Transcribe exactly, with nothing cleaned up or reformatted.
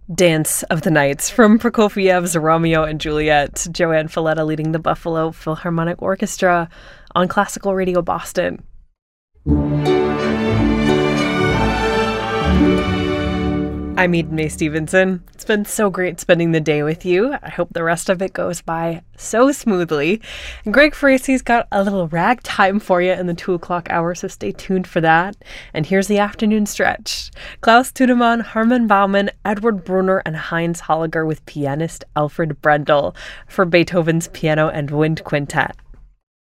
Dance of the Nights from Prokofiev's Romeo and Juliet. Joanne Falletta leading the Buffalo Philharmonic Orchestra on Classical Radio Boston. I'm Eden Mae Stevenson. It's been so great spending the day with you. I hope the rest of it goes by so smoothly. And Greg Faraci's got a little ragtime for you in the two o'clock hour, so stay tuned for that. And here's the afternoon stretch. Klaus Tudemann, Hermann Baumann, Edward Brunner, and Heinz Holliger with pianist Alfred Brendel for Beethoven's Piano and Wind Quintet.